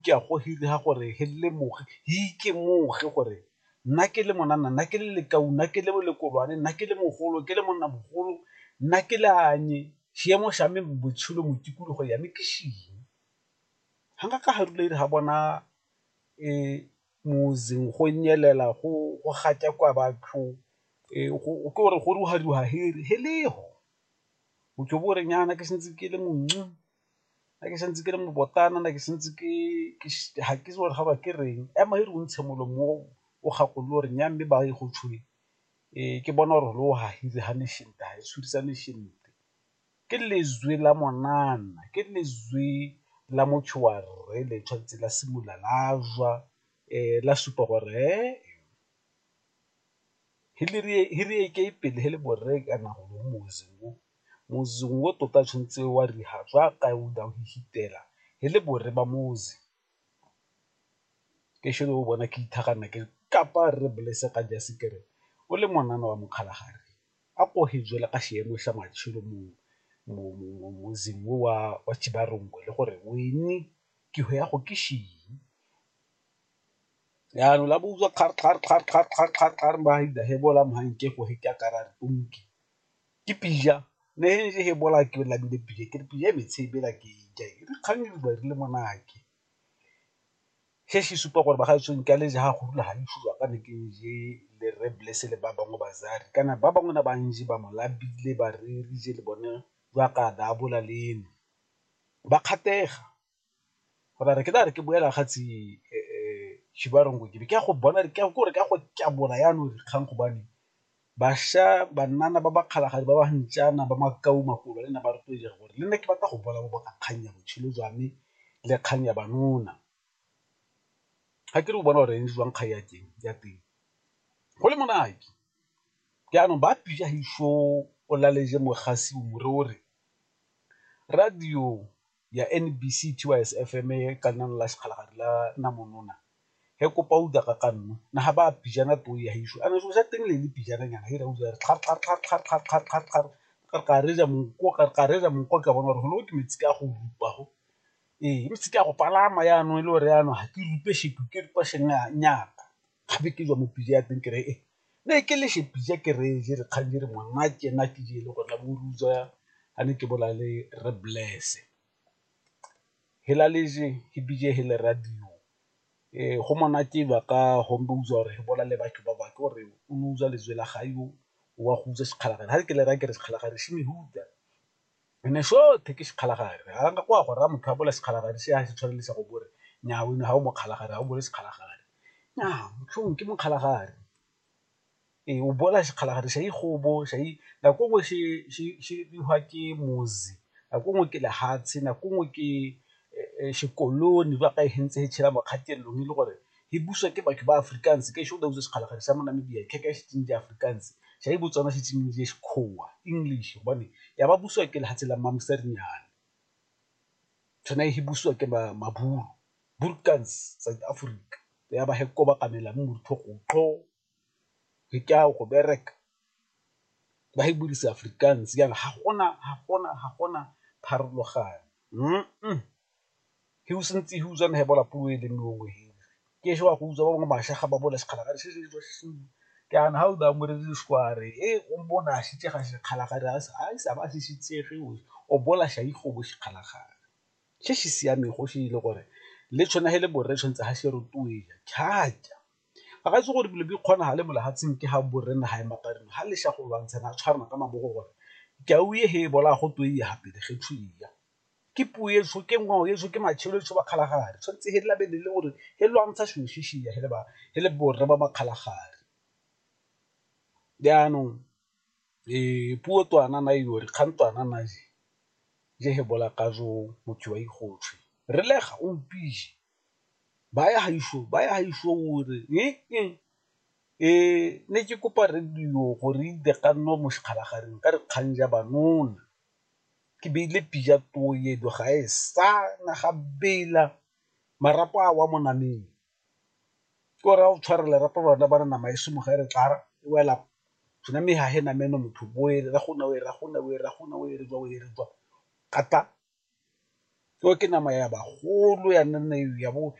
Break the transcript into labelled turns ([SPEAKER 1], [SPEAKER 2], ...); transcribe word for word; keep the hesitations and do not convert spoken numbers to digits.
[SPEAKER 1] ke a go hire ha gore he le moge hi ke moge gore nna ke le monana nna ke le lekau nna ke le lekolwane nna ke le mogolo ke le monna mogolo nna ke le anye seemo sa me botshelo mo tikologo ya me ke sheng hanga ka harule ha bona e muzing go nyelela go go gatya kwa batho e go ke gore go ruha ruha hiri heleho o tlo bore nyana ke sentse ke le mongcu a ke sentse ke le mobotana na ke sentse ke ha ke gore ga ba ke reng ema hiri o ntshe molomo o gakolo re nyamme ba e go tshwe e ke bona gore lo ha hiri ha nation ta e tshurisa nation ke lezwe la monana ke lezwe la motho wa re le tshwantse la simula la jwa eh la supa gore hiliri hiri ke ipele hele borre kana go mozungu mozungu tota tshwantse wa ri ha jwa ka u da ho hitela hele borre ba mozi ke shelo o bona ke ithagana ke kapa re blesse ka ja sekere o le monana wa mokgalagare a go hijela ka sheemo sa matshelo mo mo mozingu wa wa Chibarongwe le gore wini ke ho ya go kishi ya no la buzwa khar khar khar khar khar khar khar ba ida he bola mhanke go he ka karare punki ke pija ne he bola ke la bile pije ke pije me tshebela ke ja re khanyi ba rile monake she shi supa gore ba ga tsong ka le ja go rula ha ishuwa ka ne ke je le re bless le ba bangwe bazari kana ba bangwe na ba nji ba molabile ba re ri je le bone jwa ka da bola leno ba khatega gore re ke da re ke boela gatsi Chibarongwe ke ke go bona ke go re ka go tjabola ya no kgang go bane basha banana ba ba kgalagadi ba ba ntjana ba makau makolo le na ba re tloje gore le nne ke batla go bola bo ka khanya botshelo jwa me le khanya banona ha ke re bona gore eng jwang khaya teng ya teng go le monaki ke ano ba pija hisho o la leje mogasi o more radio ya N B C T Y S F M ka nna la sekgalagadi la na monona he ko pauda ka kanno na ha ba pijana to ya hisho ana so sa teng le le pijana nyana he ra uza khar khar khar khar khar khar khar khar ka ka re ja monko ka ka re ja monko ka bona gore lo ke metsi ka go rupa go eh metsi ka go palama ya no le re ya no ha ke rupe shitu ke rupa shena nyaka ga be ke jwa mo pija ya teng ke re eh ne ke le she pija ke re je re khanje re monna ke na ke je le go la boruzo ane ke bola le re bless hela leje ke bije hele radio eh go monate ba ka hombe uza gore he bola le batho ba ba ke gore o uza lezwe la gaio wa go uza sekgalagare ha ke le ra ke re sekgalagare se me huta ene so te ke sekgalagare ha nga kwa go ra motho a bola sekgalagare se a se tshware le sa go bore nya o ne ha o mo kgalagare ha o bole sekgalagare nya motho ke mo kgalagare e o bola sekgalagare sa igobo sa i la go go se se di hwa ke mozi la go go ke le hatsi na go go ke shikoloni ba ka hentse he tshela makhatellong ile gore he buswa ke batho ba Afrikaans ke shoda uze sekgalagare sa mona media ke ka shitsinje Afrikaans sa e botswana shitsinje shikhowa English bone ya ba buswa ke le hatsi la mamserinyana tsona he buswa ke ba maburu Burkans South Africa ya ba he ko ba kamela mo motho go qo ke ka go bereka ba he budisa Afrikaans ya ha gona ha gona ha gona pharologano mm he o sentse he uzana he bola puo e le nngwe he ke shwa go uza ba mo masha ga ba bola sekgalagare se se se ke ana ha o da mo re di square e o mbona a shitse ga sekgalagare a sa ba se shitsege o bola sha igo bo sekgalagare se se siame go se ile gore le tshwana hele borre tshwantse ha se rotueja khaja ga ga se gore bile bi khona ha le mola hatsing ke ha borre na ha e makareng ha le sha go lwantshana tshwarana ka mabogo gore ke a uye he bola go toeya hape le gethuya ke puo e so ke ngwa e so ke matshelo e so ba kgalagare tshwantse he la be le gore he lwantsha shishishi ya hele ba hele borre ba makgalagare diano e puo twana na yore khantwana na je je he bola ka jo motho wa igotshwe re lega o mpije ba ya haisho ba ya haisho ore eh eh ne ke kopa radio gore de ka no mo sekgalagareng ka re khanja banona ke beile pija to ye do ga e sa na ga bela marapo a wa monameng go ra o tshwarela rapo bana bana na maeso mo ga re tlara e wela tsona me ha he na meno motho boe ra gona we ra gona we ra gona we re tswa we re tswa kata eo ke nama ya bagolo ya nna ya bo